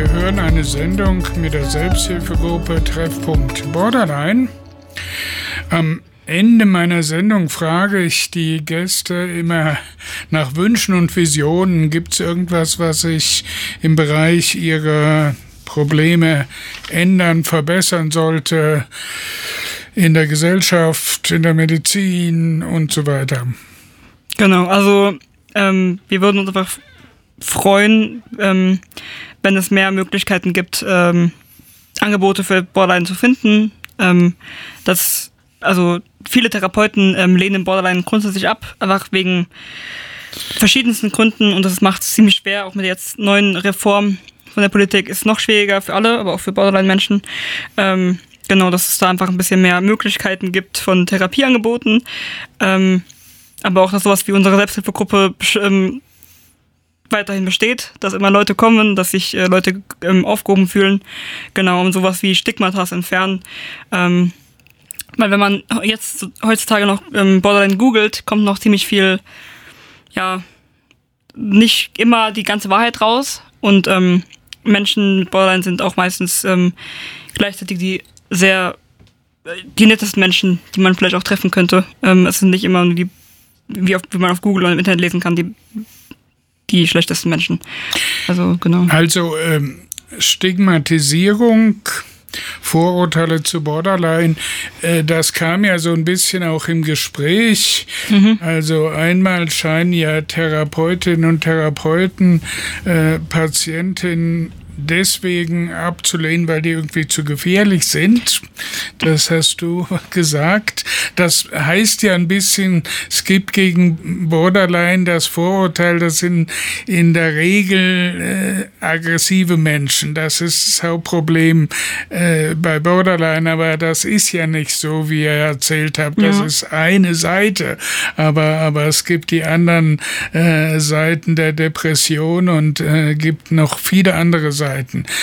Sie hören eine Sendung mit der Selbsthilfegruppe Treffpunkt Borderline. Am Ende meiner Sendung frage ich die Gäste immer nach Wünschen und Visionen. Gibt es irgendwas, was sich im Bereich ihrer Probleme ändern, verbessern sollte, in der Gesellschaft, in der Medizin und so weiter? Genau, also wir würden uns einfach freuen, wenn es mehr Möglichkeiten gibt, Angebote für Borderline zu finden. Also viele Therapeuten lehnen Borderline grundsätzlich ab, einfach wegen verschiedensten Gründen, und das macht es ziemlich schwer, auch mit der jetzt neuen Reform von der Politik ist es noch schwieriger für alle, aber auch für Borderline-Menschen. Genau, dass es da einfach ein bisschen mehr Möglichkeiten gibt von Therapieangeboten, aber auch, dass sowas wie unsere Selbsthilfegruppe weiterhin besteht, dass immer Leute kommen, dass sich Leute aufgehoben fühlen, genau, um sowas wie Stigmata entfernen. Weil wenn man jetzt heutzutage noch Borderline googelt, kommt noch ziemlich viel, ja, nicht immer die ganze Wahrheit raus, und Menschen mit Borderline sind auch meistens gleichzeitig die nettesten Menschen, die man vielleicht auch treffen könnte. Es sind nicht immer nur wie man auf Google oder im Internet lesen kann, die schlechtesten Menschen. Also, genau. Also, Stigmatisierung, Vorurteile zu Borderline, das kam ja so ein bisschen auch im Gespräch. Also einmal scheinen ja Therapeutinnen und Therapeuten Patientinnen deswegen abzulehnen, weil die irgendwie zu gefährlich sind. Das hast du gesagt. Das heißt ja ein bisschen, es gibt gegen Borderline das Vorurteil, das sind in der Regel aggressive Menschen. Das ist das Hauptproblem bei Borderline, aber das ist ja nicht so, wie ihr erzählt habt. Das ist eine Seite, aber es gibt die anderen Seiten der Depression und gibt noch viele andere Seiten.